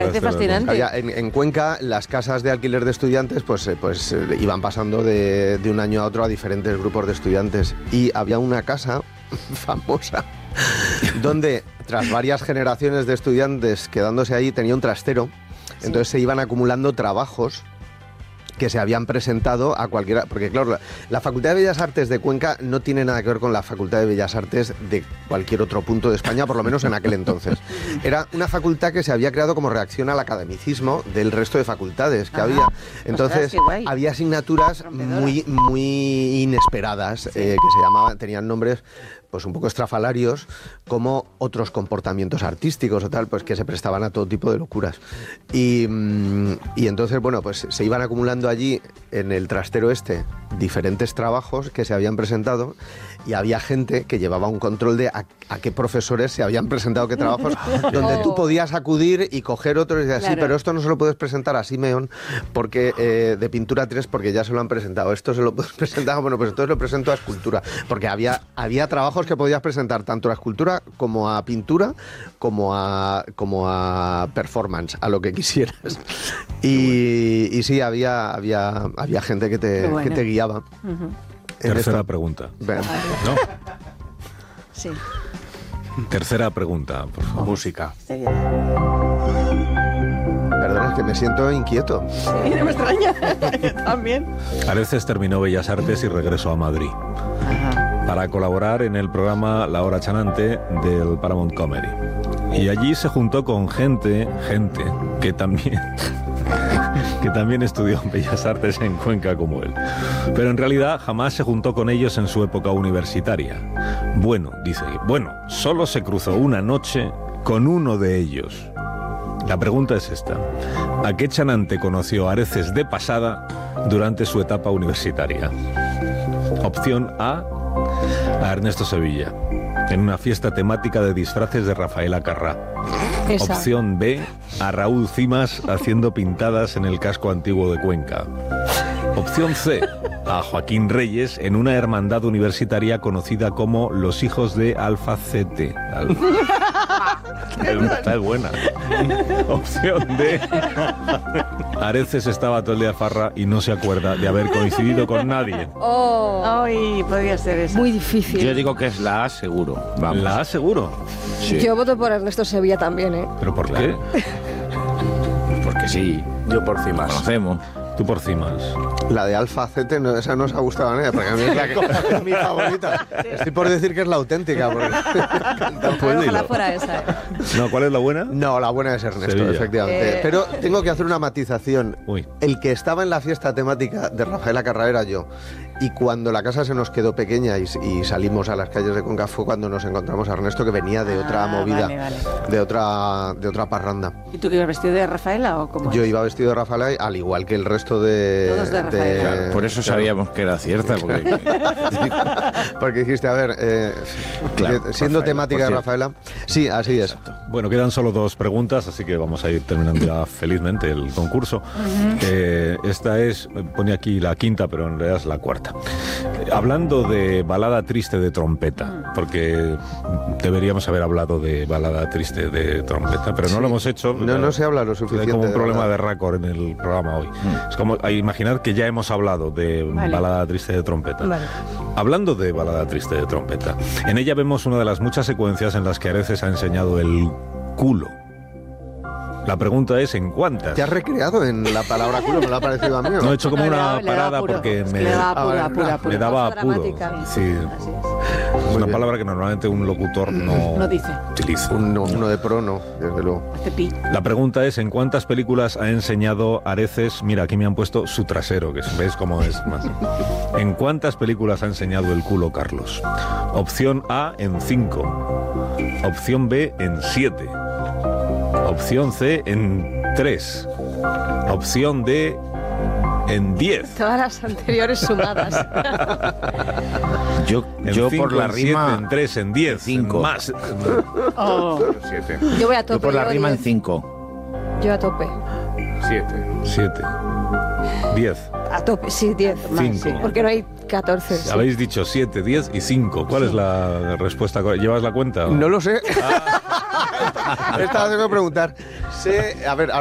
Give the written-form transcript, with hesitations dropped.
Parece fascinante. En Cuenca, las casas de alquiler de estudiantes pues iban pasando de un año a otro a diferentes grupos de estudiantes. Y había una casa famosa donde, tras varias generaciones de estudiantes quedándose ahí, tenía un trastero. Entonces se iban acumulando trabajos que se habían presentado a cualquiera, porque claro, la Facultad de Bellas Artes de Cuenca no tiene nada que ver con la Facultad de Bellas Artes de cualquier otro punto de España, por lo menos en aquel entonces. Era una facultad que se había creado como reacción al academicismo del resto de facultades que había. Entonces, había asignaturas muy inesperadas, que se llamaban, tenían nombres pues un poco estrafalarios, como otros comportamientos artísticos o tal, pues que se prestaban a todo tipo de locuras. Y entonces, bueno, pues se iban acumulando allí en el trastero diferentes trabajos que se habían presentado, y había gente que llevaba un control de a qué profesores se habían presentado qué trabajos, donde tú podías acudir y coger otros y decir, sí, pero esto no se lo puedes presentar a Simeón porque de pintura 3 porque ya se lo han presentado, esto se lo puedes presentar, bueno, pues entonces lo presento a escultura, porque había trabajos que podías presentar tanto a escultura como a pintura como a performance, a lo que quisieras. Y sí, había gente que te guiaba. Tercera pregunta. ¿No? Sí. Tercera pregunta, por favor. Música. Perdón, es que me siento inquieto. Sí, no me extraña. También. Areces terminó Bellas Artes y regresó a Madrid. Ajá. Para colaborar en el programa La Hora Chanante del Paramount Comedy. Y allí se juntó con gente que también estudió Bellas Artes en Cuenca como él. Pero en realidad jamás se juntó con ellos en su época universitaria. Bueno, solo se cruzó una noche con uno de ellos. La pregunta es esta: ¿a qué chanante conoció Areces de pasada durante su etapa universitaria? Opción A Ernesto Sevilla, en una fiesta temática de disfraces de Rafaela Carrá. Esa. Opción B, a Raúl Cimas haciendo pintadas en el casco antiguo de Cuenca. Opción C, a Joaquín Reyes en una hermandad universitaria conocida como los Hijos de Albacete. Está buena. Opción D, Areces estaba todo el día de farra y no se acuerda de haber coincidido con nadie. Ay, podría ser esa. Muy difícil. Yo digo que es la A seguro. Vamos. ¿La A seguro? Sí. Yo voto por Ernesto Sevilla también, ¿eh? ¿Pero por qué? Porque sí. Yo por Cimas. Conocemos. Tú por Cimas. La de Albacete, no, esa no os ha gustado a nadie, porque a mí es mi favorita. Estoy por decir que es la auténtica. Ojalá fuera esa. No, ¿cuál es la buena? No, la buena es Ernesto, Sevilla. efectivamente. Pero tengo que hacer una matización. Uy. El que estaba en la fiesta temática de Rafaela Carrá era yo. Y cuando la casa se nos quedó pequeña y salimos a las calles de Cuenca, fue cuando nos encontramos a Ernesto, que venía de otra movida, vale. de otra parranda. ¿Y tú que ibas vestido de Rafaela o cómo? Yo iba vestido de Rafaela, al igual que el resto de... Todos de Rafaela. Claro, por eso sabíamos que era cierta. Porque dijiste, a ver, Claro, siendo Rafaela, temática de Rafaela... Sí, así es. Bueno, quedan solo 2 preguntas, así que vamos a ir terminando ya felizmente el concurso. Esta es, pone aquí la quinta, pero en realidad es la cuarta. Hablando de balada triste de trompeta, porque deberíamos haber hablado de balada triste de trompeta, pero no lo hemos hecho. No se habla lo suficiente. Hay como un problema verdad. de récord en el programa hoy. Es como imaginar que ya hemos hablado de balada triste de trompeta. Vale. Hablando de balada triste de trompeta, en ella vemos una de las muchas secuencias en las que Areces ha enseñado el culo. La pregunta es, ¿en cuántas? ¿Te has recreado en la palabra culo? Me lo ha parecido a mí. No he hecho como No, una le daba parada apuro. porque Es que me le daba apuro. me daba apuro. Dramática. Sí. Es una palabra que normalmente un locutor no dice. utiliza. Uno de pro, no, desde luego. Hace pi. La pregunta es, ¿en cuántas películas ha enseñado Areces? Mira, aquí me han puesto su trasero, que veis cómo es más. ¿En cuántas películas ha enseñado el culo Carlos? Opción A, en 5. Opción B, en 7. Opción C, en 3. Opción D, en 10. Todas las anteriores sumadas. Yo por la en rima... 7, en 3, en 10. 5. Más. Oh. 7. Yo voy a tope. Yo por la rima en 10. 5. Yo a tope. 7. 10. A tope, sí, 10. 5. Porque no hay 14. Sí. Habéis dicho 7, 10 y 5. ¿Cuál es la respuesta? ¿Llevas la cuenta? No lo sé. Estaba tengo que preguntar. A ver,